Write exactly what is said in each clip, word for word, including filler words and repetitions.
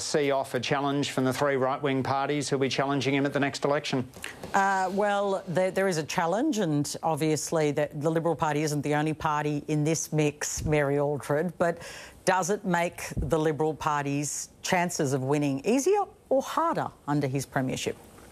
see off a challenge from the three right-wing parties who'll be challenging him at the next election? Uh, well, there, there is a challenge, and obviously that the Liberal Party isn't the only party in this mix, Mary Aldred, but does it make the Liberal Party's chances of winning easier or harder under his premiership?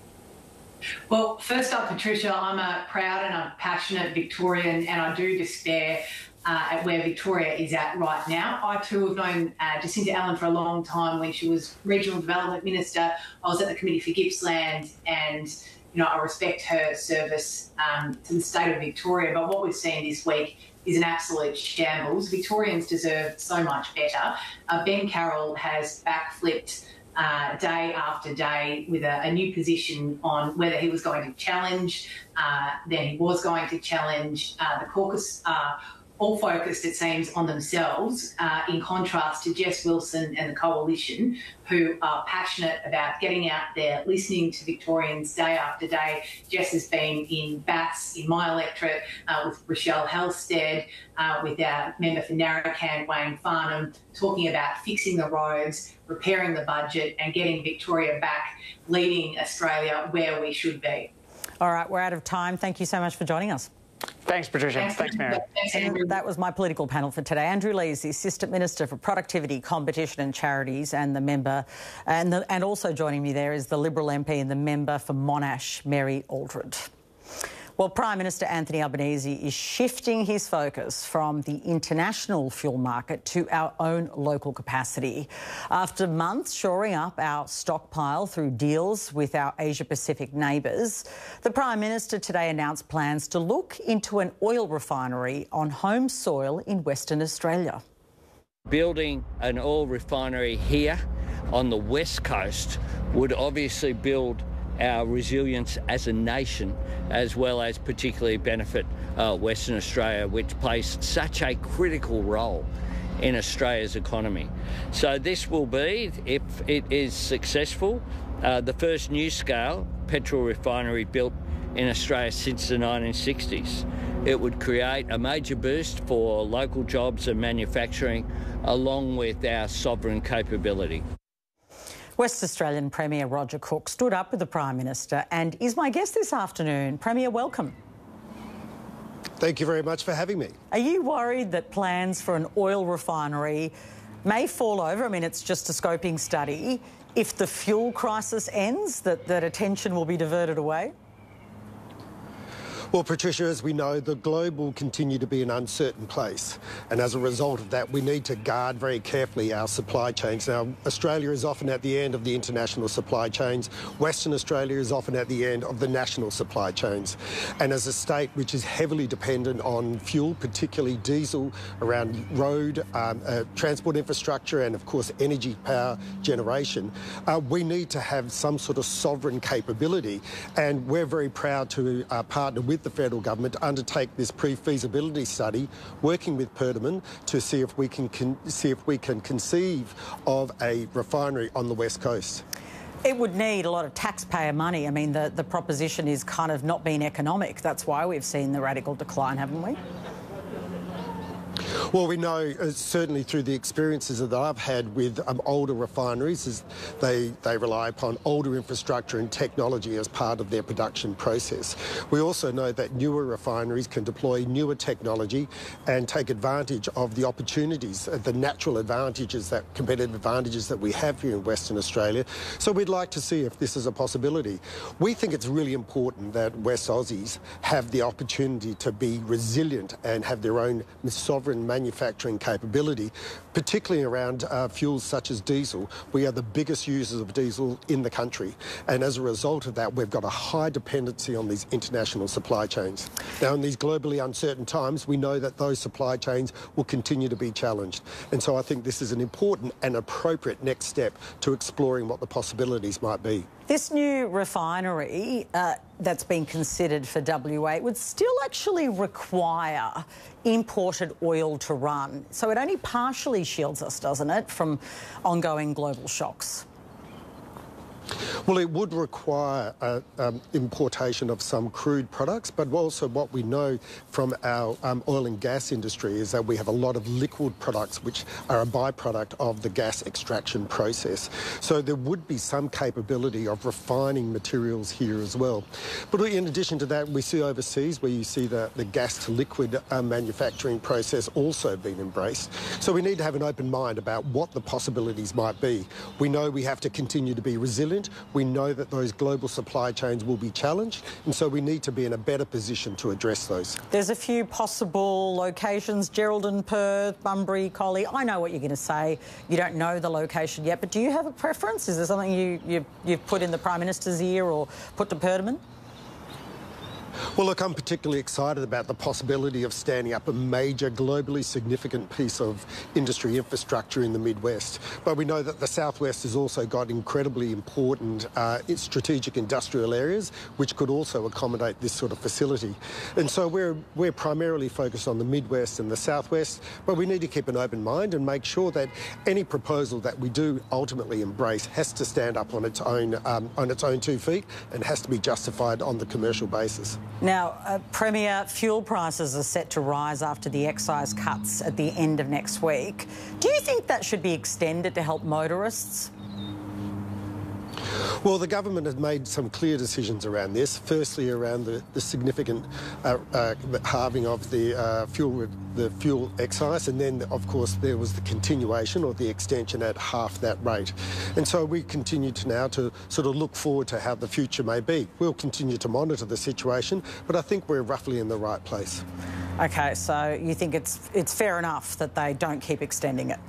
Well, first up, Patricia, I'm a proud and a passionate Victorian, and I do despair uh, at where Victoria is at right now. I too have known uh, Jacinta Allen for a long time. When she was Regional Development Minister, I was at the Committee for Gippsland, and you know I respect her service um, to the state of Victoria. But what we've seen this week is an absolute shambles. Victorians deserve so much better. Uh, Ben Carroll has backflipped Uh, day after day with a, a new position on whether he was going to challenge, uh, then he was going to challenge. Uh, the caucus are all focused, it seems, on themselves, uh, in contrast to Jess Wilson and the Coalition, who are passionate about getting out there, listening to Victorians day after day. Jess has been in Bats, in my electorate, uh, with Rochelle Halstead, uh, with our member for Narrowcan, Wayne Farnham, talking about fixing the roads, repairing the budget and getting Victoria back, leading Australia where we should be. All right, we're out of time. Thank you so much for joining us. Thanks, Patricia. Thanks, Thanks Mary. Thanks, Andrew. That was my political panel for today. Andrew Lee is the Assistant Minister for Productivity, Competition and Charities, and the member, and, the, and also joining me there is the Liberal M P and the member for Monash, Mary Aldred. Well, Prime Minister Anthony Albanese is shifting his focus from the international fuel market to our own local capacity. After months shoring up our stockpile through deals with our Asia-Pacific neighbours, the Prime Minister today announced plans to look into an oil refinery on home soil in Western Australia. Building an oil refinery here on the West Coast would obviously build our resilience as a nation, as well as particularly benefit uh, Western Australia, which plays such a critical role in Australia's economy. So this will be, if it is successful, uh, the first new-scale petrol refinery built in Australia since the nineteen sixties. It would create a major boost for local jobs and manufacturing, along with our sovereign capability. West Australian Premier Roger Cook stood up with the Prime Minister and is my guest this afternoon. Premier, welcome. Thank you very much for having me. Are you worried that plans for an oil refinery may fall over? I mean, it's just a scoping study. If the fuel crisis ends, that, that attention will be diverted away? Well, Patricia, as we know, the globe will continue to be an uncertain place. And as a result of that, we need to guard very carefully our supply chains. Now, Australia is often at the end of the international supply chains. Western Australia is often at the end of the national supply chains. And as a state which is heavily dependent on fuel, particularly diesel, around road, um, uh, transport infrastructure and, of course, energy power generation, uh, we need to have some sort of sovereign capability. And we're very proud to uh, partner with the federal government to undertake this pre-feasibility study, working with Perdaman to see if we can, can see if we can conceive of a refinery on the West Coast. It would need a lot of taxpayer money. I mean, the, the proposition is kind of not being economic. That's why we've seen the radical decline, haven't we? Well, we know uh, certainly through the experiences that I've had with um, older refineries, is they, they rely upon older infrastructure and technology as part of their production process. We also know that newer refineries can deploy newer technology and take advantage of the opportunities, uh, the natural advantages, that competitive advantages that we have here in Western Australia. So we'd like to see if this is a possibility. We think it's really important that West Aussies have the opportunity to be resilient and have their own sovereign manufacturing capability, particularly around uh, fuels such as diesel. We are the biggest users of diesel in the country, and as a result of that, we've got a high dependency on these international supply chains. Now, in these globally uncertain times, we know that those supply chains will continue to be challenged, and so I think this is an important and appropriate next step to exploring what the possibilities might be. This new refinery uh, that's been considered for W A would still actually require imported oil to run. So it only partially shields us, doesn't it, from ongoing global shocks? Well, it would require uh, um, importation of some crude products, but also what we know from our um, oil and gas industry is that we have a lot of liquid products which are a byproduct of the gas extraction process. So there would be some capability of refining materials here as well. But in addition to that, we see overseas where you see the, the gas to liquid uh, manufacturing process also being embraced. So we need to have an open mind about what the possibilities might be. We know we have to continue to be resilient. We know that those global supply chains will be challenged, and so we need to be in a better position to address those. There's a few possible locations, Geraldton, Perth, Bunbury, Collie. I know what you're going to say. You don't know the location yet, but do you have a preference? Is there something you, you, you've put in the Prime Minister's ear or put to Perdaman? Well, look, I'm particularly excited about the possibility of standing up a major, globally significant piece of industry infrastructure in the Midwest. But we know that the Southwest has also got incredibly important uh, strategic industrial areas, which could also accommodate this sort of facility. And so we're, we're primarily focused on the Midwest and the Southwest, but we need to keep an open mind and make sure that any proposal that we do ultimately embrace has to stand up on its own, um, on its own two feet and has to be justified on the commercial basis. Now, uh, Premier, fuel prices are set to rise after the excise cuts at the end of next week. Do you think that should be extended to help motorists? Well, the government has made some clear decisions around this. Firstly, around the, the significant uh, uh, halving of the uh, fuel the fuel excise, and then, of course, there was the continuation or the extension at half that rate. And so we continue to now to sort of look forward to how the future may be. We'll continue to monitor the situation, but I think we're roughly in the right place. OK, so you think it's it's fair enough that they don't keep extending it?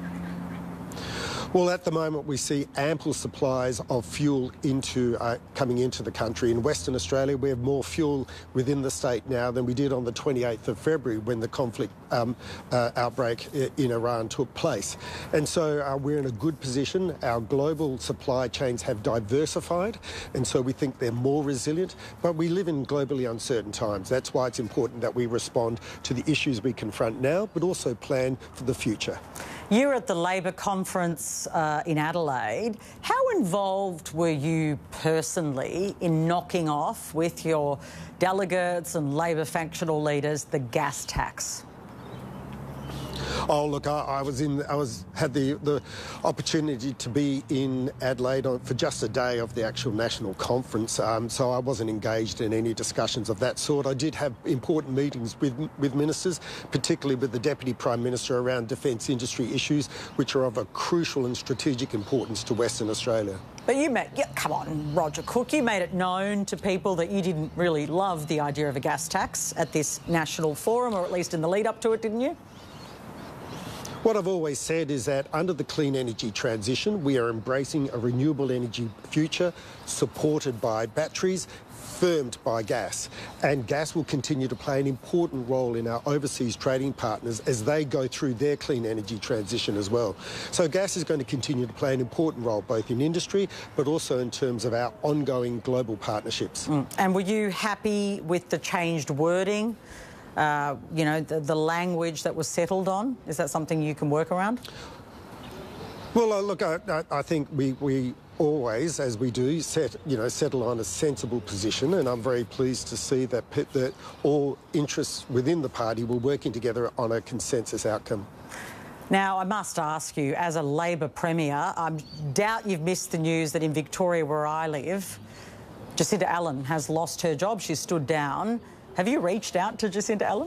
Well, at the moment we see ample supplies of fuel into uh, coming into the country. In Western Australia, we have more fuel within the state now than we did on the twenty-eighth of February when the conflict um, uh, outbreak in Iran took place. And so uh, we're in a good position. Our global supply chains have diversified, and so we think they're more resilient. But we live in globally uncertain times. That's why it's important that we respond to the issues we confront now, but also plan for the future. You were at the Labor conference uh, in Adelaide. How involved were you personally in knocking off with your delegates and Labor factional leaders the gas tax? Oh, look, I, I was in. I was had the the opportunity to be in Adelaide on, for just a day of the actual national conference, um, so I wasn't engaged in any discussions of that sort. I did have important meetings with with ministers, particularly with the Deputy Prime Minister around defence industry issues, which are of a crucial and strategic importance to Western Australia. But you made, yeah, come on, Roger Cook, you made it known to people that you didn't really love the idea of a gas tax at this national forum, or at least in the lead up to it, didn't you? What I've always said is that under the clean energy transition, we are embracing a renewable energy future supported by batteries, firmed by gas. And gas will continue to play an important role in our overseas trading partners as they go through their clean energy transition as well. So gas is going to continue to play an important role both in industry but also in terms of our ongoing global partnerships. Mm. And were you happy with the changed wording? Uh, you know, the, the language that was settled on? Is that something you can work around? Well, uh, look, I, I think we, we always, as we do, set, you know, settle on a sensible position, and I'm very pleased to see that, that all interests within the party were working together on a consensus outcome. Now, I must ask you, as a Labor Premier, I doubt you've missed the news that in Victoria, where I live, Jacinta Allan has lost her job. She's stood down. Have you reached out to Jacinta Allan?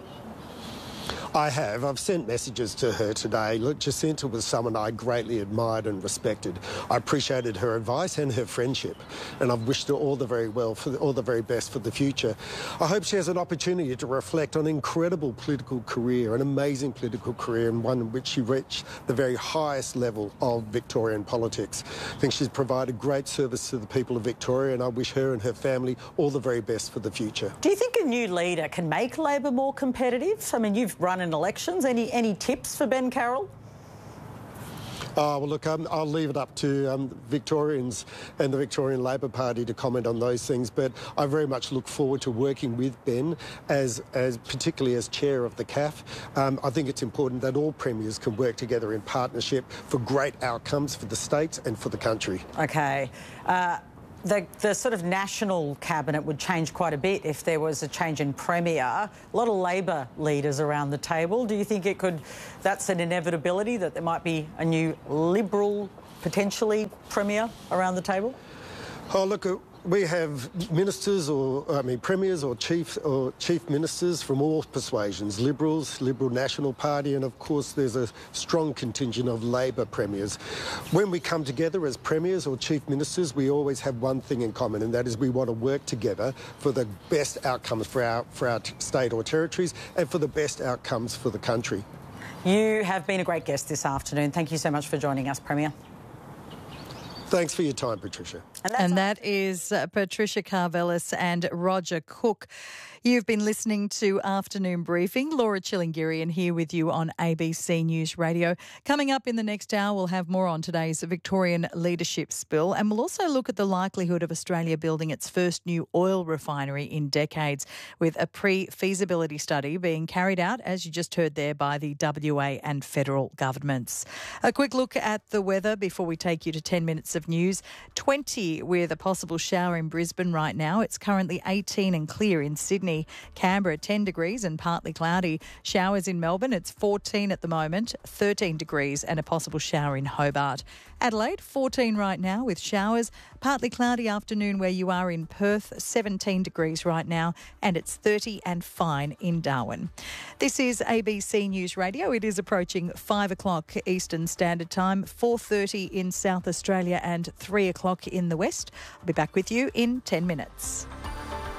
I have. I've sent messages to her today. Look, Jacinta was someone I greatly admired and respected. I appreciated her advice and her friendship, and I've wished her all the very well, for the, all the very best for the future. I hope she has an opportunity to reflect on an incredible political career, an amazing political career, and one in which she reached the very highest level of Victorian politics. I think she's provided great service to the people of Victoria, and I wish her and her family all the very best for the future. Do you think a new leader can make Labor more competitive? I mean, you've run in elections. Any any tips for Ben Carroll? Oh, well, look, um, I'll leave it up to um, Victorians and the Victorian Labor Party to comment on those things, but I very much look forward to working with Ben, as, as particularly as chair of the C A F. Um, I think it's important that all premiers can work together in partnership for great outcomes for the states and for the country. OK. Uh, The, the sort of national cabinet would change quite a bit if there was a change in premier. A lot of Labor leaders around the table. Do you think it could, that's an inevitability, that there might be a new Liberal, potentially, premier around the table? Oh, look, we have ministers or, I mean, premiers or chief or chief ministers from all persuasions, Liberals, Liberal National Party, and of course there's a strong contingent of Labor premiers. When we come together as premiers or chief ministers, we always have one thing in common, and that is we want to work together for the best outcomes for our, for our state or territories and for the best outcomes for the country. You have been a great guest this afternoon. Thank you so much for joining us, Premier. Thanks for your time, Patricia. And, and that is uh, Patricia Karvelas and Roger Cook. You've been listening to Afternoon Briefing. Laura Chilingirian here with you on A B C News Radio. Coming up in the next hour, we'll have more on today's Victorian leadership spill, and we'll also look at the likelihood of Australia building its first new oil refinery in decades, with a pre-feasibility study being carried out, as you just heard there, by the W A and federal governments. A quick look at the weather before we take you to ten minutes of news. twenty with a possible shower in Brisbane right now. It's currently eighteen and clear in Sydney. Canberra, ten degrees and partly cloudy. Showers in Melbourne, it's fourteen at the moment, thirteen degrees and a possible shower in Hobart. Adelaide, fourteen right now with showers. Partly cloudy afternoon where you are in Perth, seventeen degrees right now, and it's thirty and fine in Darwin. This is A B C News Radio. It is approaching five o'clock Eastern Standard Time, four thirty in South Australia and three o'clock in the West. I'll be back with you in ten minutes.